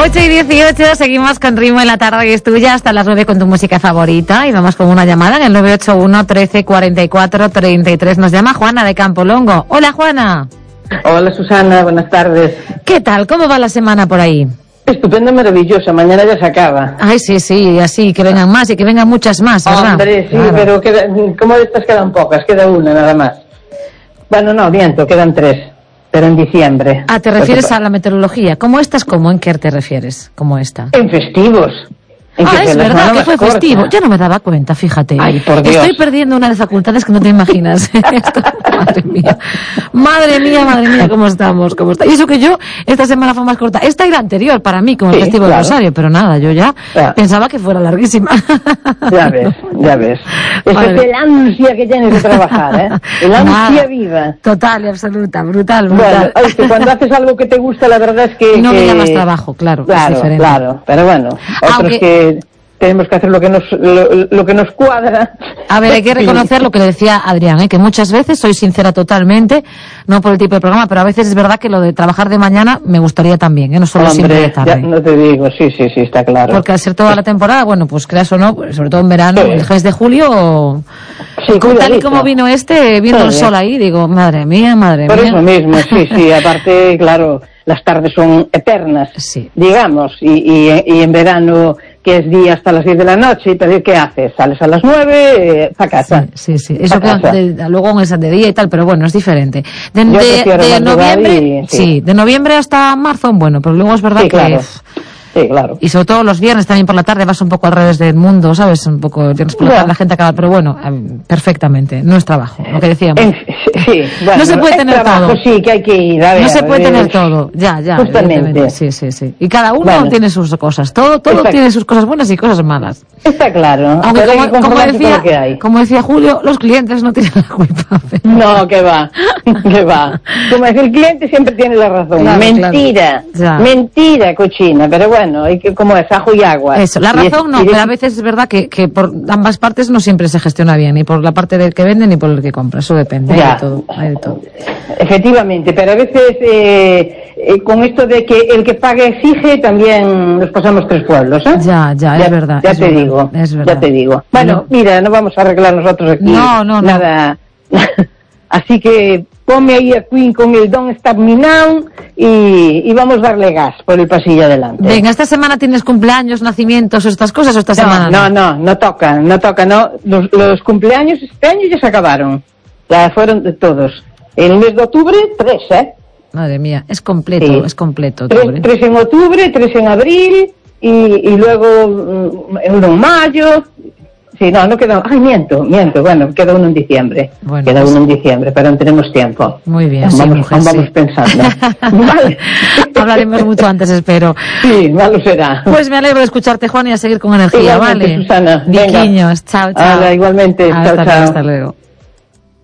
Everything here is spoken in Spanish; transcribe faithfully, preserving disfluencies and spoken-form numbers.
ocho y dieciocho, seguimos con Ritmo en la Tarde y es tuya hasta las nueve con tu música favorita y vamos con una llamada en el nueve ocho uno, trece, cuarenta y cuatro, treinta y tres. Nos llama Juana de Campolongo. Hola, Juana. Hola, Susana, buenas tardes. ¿Qué tal? ¿Cómo va la semana por ahí? Estupendo, maravillosa, mañana ya se acaba. Ay, sí, sí, así, que vengan más y que vengan muchas más, ¿verdad? Hombre, sí, claro. Pero queda, como de estas quedan pocas, queda una nada más. Bueno, no, miento, quedan tres, pero en diciembre. Ah, ¿te refieres a la meteorología? ¿Cómo estas? ¿Cómo? ¿En qué te refieres? ¿Cómo esta? En festivos. En Ah, es verdad que fue corta. festivo. Yo no me daba cuenta, fíjate. Ay, por Dios. Estoy perdiendo una de facultades que no te imaginas. Esto, madre mía. Madre mía, madre mía, cómo estamos, cómo está. Y eso que yo, esta semana fue más corta. Esta y la anterior para mí, como el sí, festivo claro. de Rosario, pero nada, yo ya claro. pensaba que fuera larguísima. Ya ves, ya ves. Esa es el ansia que tienes de trabajar, ¿eh? El ansia nada. Viva. Total y absoluta, brutal, brutal. Bueno, es que cuando haces algo que te gusta, la verdad es que... No que... me llamas trabajo, claro, Claro, es diferente. claro, pero bueno, otros Aunque... que... tenemos que hacer lo que nos lo, lo que nos cuadra. A ver, hay que reconocer lo que le decía Adrián, ¿eh? Que muchas veces, soy sincera totalmente, no por el tipo de programa, pero a veces es verdad que lo de trabajar de mañana me gustaría también, ¿eh? No solo Hombre, siempre de tarde. Ya no te digo, sí, sí, sí, está claro. Porque al ser toda la temporada, bueno, pues creas o no, sobre todo en verano, sí. el mes de julio, sí, tal y como vino este, viendo sí. el sol ahí, digo, madre mía, madre por mía. Por eso mismo, sí, sí, aparte, claro, las tardes son eternas, sí. digamos, y, y, y en verano... que es día hasta las diez de la noche, y pedir ¿qué haces? Sales a las nueve, eh, a casa. Sí, sí, sí. Eso que de, luego en esa de día y tal, pero bueno, es diferente. De, Yo de, de noviembre, y, sí. sí, de noviembre hasta marzo, bueno, pero luego es verdad sí, que... Claro. Sí, claro. Y sobre todo los viernes también por la tarde vas un poco al revés del mundo, ¿sabes? Un poco, tienes por la tarde, la gente acaba, pero bueno, perfectamente, no es trabajo, lo que decíamos. En, sí, bueno, no se puede tener trabajo, todo. Sí, que hay que ir, a ver, no se puede ver, tener todo, ya, ya. Justamente. Sí, sí, sí. Y cada uno bueno. tiene sus cosas, todo, todo Está, tiene sus cosas buenas y cosas malas. Está claro. Aunque pero como, como, decía, que hay. como decía Julio, los clientes no tienen la culpa. Pero... No, que va, que va. Como decía el cliente siempre tiene la razón. Claro, mentira, claro. mentira, cochina, pero bueno, hay que, como es, ajo y agua. Eso, la razón y es, no, y pero es... a veces es verdad que, que por ambas partes no siempre se gestiona bien, ni por la parte del que vende ni por el que compra, eso depende, hay ya. de todo, hay de todo. Efectivamente, pero a veces eh, eh, con esto de que el que paga exige, también nos pasamos tres pueblos, ¿eh? Ya, ya, ya es verdad. Ya es te verdad, digo, es verdad. ya te digo. Bueno, no. mira, no vamos a arreglar nosotros aquí no, no, nada. No. Así que ponme ahí a Queen con el Don't Stop Me Now y, y vamos a darle gas por el pasillo adelante. Venga, ¿esta semana tienes cumpleaños, nacimientos o estas cosas o esta no, semana? No, no, no, no toca, no toca, no. Los, los cumpleaños este año ya se acabaron. Ya fueron de todos. El mes de octubre, tres, ¿eh? Madre mía, es completo, sí. es completo. Tres, tres en octubre, tres en abril y, y luego uno en mayo. Sí, no, no queda... Ay, miento, miento. Bueno, queda uno en diciembre. Bueno, queda pues... uno en diciembre, pero no tenemos tiempo. Muy bien, vamos, sí, mujer, vamos sí. pensando. Vale. Hablaremos mucho antes, espero. Sí, malo será. Pues me alegro de escucharte, Juan, y a seguir con energía, igualmente, ¿vale? Susana. Viquiños, chao, chao. Hola, igualmente. Hasta chao, luego, chao. Hasta luego.